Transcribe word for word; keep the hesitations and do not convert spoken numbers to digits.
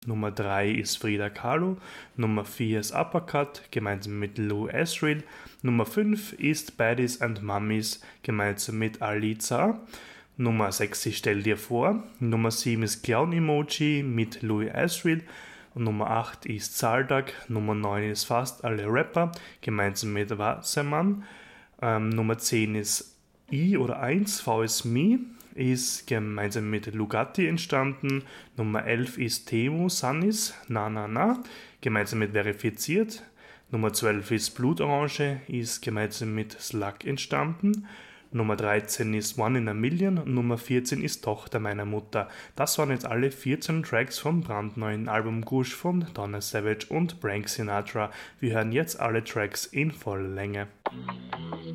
Nummer drei ist Frida Kahlo. Nummer vier ist Uppercut, gemeinsam mit Lou Asriel. Nummer fünf ist Baddies and Mummies, gemeinsam mit Aliza. Nummer sechs ist Stell dir vor. Nummer sieben ist Clown Emoji mit Louis Asriel. Und Nummer acht ist Zaldak. Nummer neun ist Fast alle Rapper, gemeinsam mit Wassermann. Ähm, Nummer zehn ist I oder eins, V is Me, ist gemeinsam mit Lugatti entstanden. Nummer elf ist Temu Sunnis, Na Na Na, gemeinsam mit Verifiziert. Nummer zwölf ist Blutorange, ist gemeinsam mit Slug entstanden. Nummer dreizehn ist One in a Million und Nummer vierzehn ist Tochter meiner Mutter. Das waren jetzt alle vierzehn Tracks vom brandneuen Album Gush von Donna Savage und Frank Sinatra. Wir hören jetzt alle Tracks in voller Länge.